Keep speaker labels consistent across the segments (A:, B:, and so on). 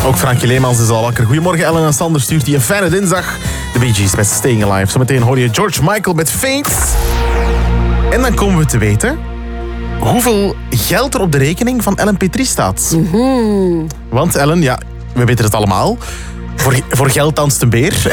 A: Ook Frankie Leemans is al wakker. Goedemorgen, Ellen en Sander stuurt die een fijne dinsdag. De Bee Gees met Staying Alive. Zometeen hoor je George Michael met Faint. En dan komen we te weten hoeveel geld er op de rekening van Ellen Petrie staat. Want Ellen, ja, we weten het allemaal. Voor geld danst een beer.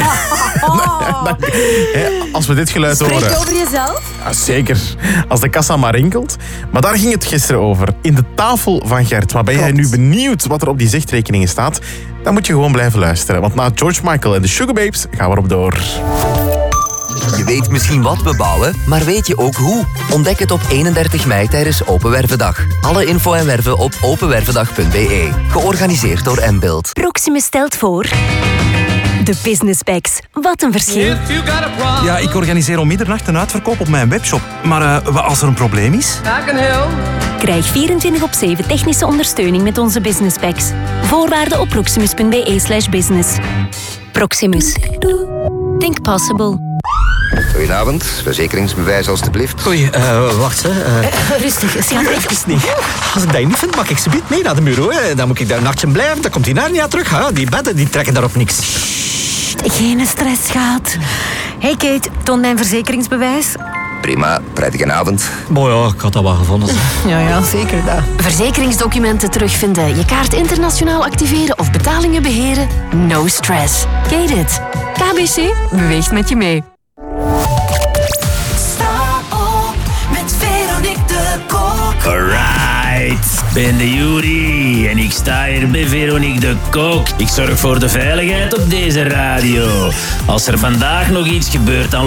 A: Als we dit geluid horen...
B: Spreek je over jezelf?
A: Ja, zeker. Als de kassa maar rinkelt. Maar daar ging het gisteren over. In de tafel van Gert. Maar ben jij nu benieuwd wat er op die zichtrekeningen staat? Dan moet je gewoon blijven luisteren. Want na George Michael en de Sugar Babes gaan we erop door.
C: Je weet misschien wat we bouwen, maar weet je ook hoe? Ontdek het op 31 mei tijdens Open Wervendag. Alle info en werven op openwervendag.be. Georganiseerd door M-Build.
D: Proximus stelt voor... De Business Bags. Wat een verschil.
E: Ja, ik organiseer om middernacht een uitverkoop op mijn webshop. Maar als er een probleem is?
D: Krijg 24/7 technische ondersteuning met onze Business Bags. Voorwaarden op proximus.be/business. Proximus. Think possible.
F: Goedenavond, verzekeringsbewijs alstublieft.
G: Oei, wacht.
D: Rustig, schat.
G: Even niet. Als ik dat niet vind, mag ik ze niet mee naar de bureau. Hè. Dan moet ik daar een nachtje blijven. Dan komt die Narnia terug. Hè. Die bedden die trekken daarop niks.
D: Geen stress, schat. Hey Kate, toon mijn verzekeringsbewijs.
F: Prima, prettige avond.
G: Mooi, ja, ik had dat wel gevonden.
D: Ja, zeker dat. Verzekeringsdocumenten terugvinden, je kaart internationaal activeren of betalingen beheren? No stress. Kate it. KBC beweegt met je mee.
H: Alright, ben de Jury en ik sta hier bij Veronique de Kok. Ik zorg voor de veiligheid op deze radio. Als er vandaag nog iets gebeurt, dan